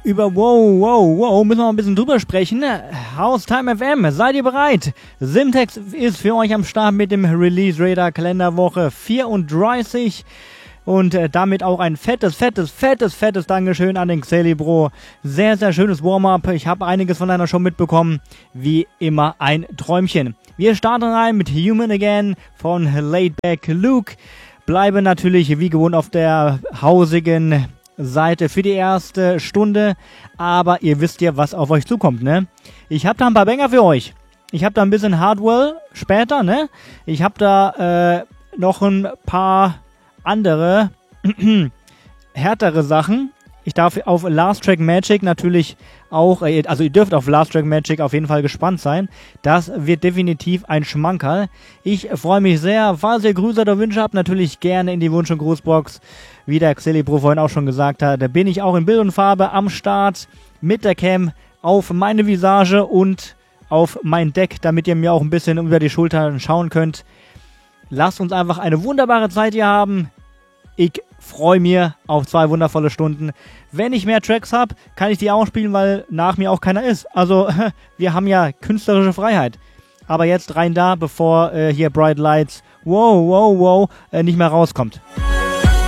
Über wow, müssen wir mal ein bisschen drüber sprechen. House Time FM, seid ihr bereit? Simtex ist für euch am Start mit dem Release Radar Kalenderwoche 34 und damit auch ein fettes Dankeschön an den Xelibro. Sehr, sehr schönes Warm-up. Ich habe einiges von einer Show mitbekommen. Wie immer ein Träumchen. Wir starten rein mit Human Again von Laidback Luke. Bleiben natürlich wie gewohnt auf der hausigen Seite für die erste Stunde, aber ihr wisst ja, was auf euch zukommt, ne? Ich habe da ein paar Banger für euch. Ich habe da ein bisschen Hardwell später, ne? Ich habe da noch ein paar andere härtere Sachen. Ich darf auf Last Track Magic natürlich auch, also ihr dürft auf Last Track Magic auf jeden Fall gespannt sein. Das wird definitiv ein Schmankerl. Ich freue mich sehr. Falls ihr Grüße oder Wünsche habt, natürlich gerne in die Wunsch- und Grußbox. Wie der Xelibro vorhin auch schon gesagt hat, da bin ich auch in Bild und Farbe am Start mit der Cam auf meine Visage und auf mein Deck, damit ihr mir auch ein bisschen über die Schultern schauen könnt. Lasst uns einfach eine wunderbare Zeit hier haben. Ich freue mich auf 2 wundervolle Stunden. Wenn ich mehr Tracks habe, kann ich die auch spielen, weil nach mir auch keiner ist. Also, wir haben ja künstlerische Freiheit. Aber jetzt rein da, bevor hier Bright Lights, wow, nicht mehr rauskommt.